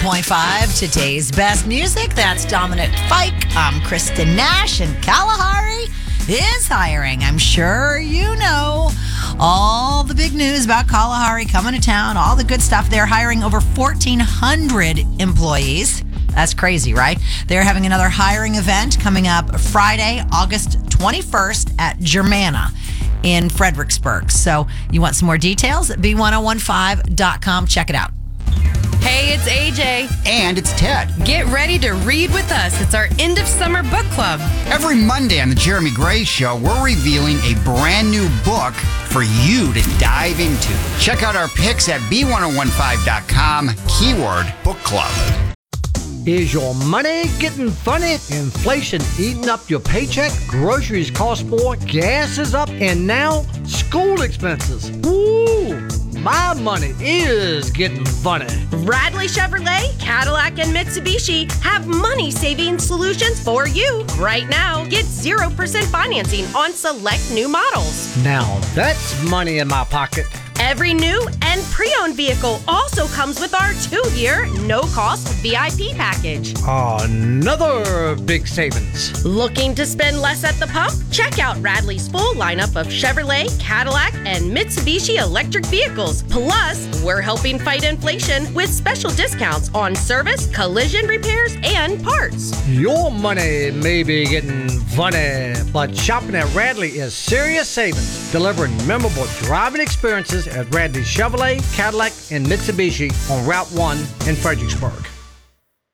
101.5, today's best music. That's Dominic Fike. I'm Kristen Nash, and Kalahari is hiring. I'm sure you know all the big news about Kalahari coming to town, all the good stuff. They're hiring over 1,400 employees. That's crazy, right? They're having another hiring event coming up Friday, August 21st at Germana in Fredericksburg. So you want some more details at b1015.com. Check it out. Hey, it's AJ. And it's Ted. Get ready to read with us. It's our end of summer book club. Every Monday on The Jeremy Gray Show, we're revealing a brand new book for you to dive into. Check out our picks at b1015.com, keyword book club. Is your money getting funny? Inflation eating up your paycheck? Groceries cost more, gas is up, and now school expenses. Woo! My money is getting funny. Radley Chevrolet, Cadillac, and Mitsubishi have money-saving solutions for you right now. Get 0% financing on select new models. Now that's money in my pocket. Every new and pre-owned vehicle also comes with our 2-year, no-cost VIP package. Another big savings. Looking to spend less at the pump? Check out Radley's full lineup of Chevrolet, Cadillac, and Mitsubishi electric vehicles. Plus, we're helping fight inflation with special discounts on service, collision repairs, and parts. Your money may be getting funny, but shopping at Radley is serious savings, delivering memorable driving experiences at Radley Chevrolet, Cadillac, and Mitsubishi on Route 1 in Fredericksburg.